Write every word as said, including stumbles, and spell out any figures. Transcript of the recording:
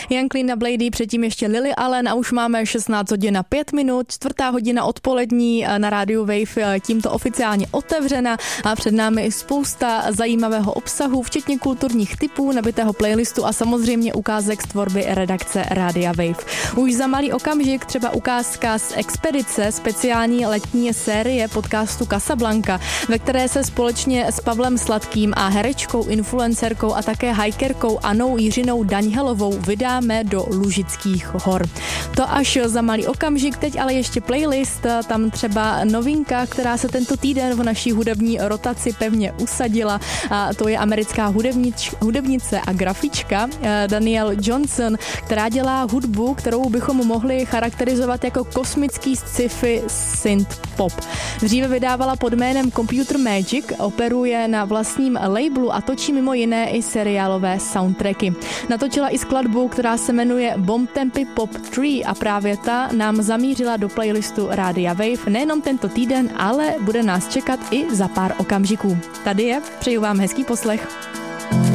Jan Klín na Blady, předtím ještě Lily Allen a už máme šestnáct hodin a pět minut, čtvrtá hodina odpolední na rádiu Wave tímto oficiálně otevřena a před námi i spousta zajímavého obsahu, včetně kulturních tipů, nabitého playlistu a samozřejmě ukázek z tvorby redakce Rádia Wave. Už za malý okamžik třeba ukázka z Expedice, speciální letní série podcastu Casablanca, ve které se společně s Pavlem Sladkým a herečkou, influencerkou a také hajkerkou Anou Jiřinou Daňhelovou vydáme do Lužických hor. To až za malý okamžik, teď ale ještě playlist, tam třeba novinka, která se tento týden v naší hudební rotaci pevně usadila, a to je americká hudebnič, hudebnice a grafička Danielle Johnson, která dělá hudbu, kterou bychom mohli charakterizovat jako kosmický sci-fi synth pop. Dříve vydávala pod jménem Computer Magic, operuje na vlastním labelu a točí mimo jiné i seriálové soundtracky. Natočila i skladbu, která se jmenuje Bomb Tempy Pop tři a právě ta nám zamířila do playlistu Rádia Wave nejenom tento týden, ale bude nás čekat i za pár okamžiků. Tady je, přeju vám hezký poslech.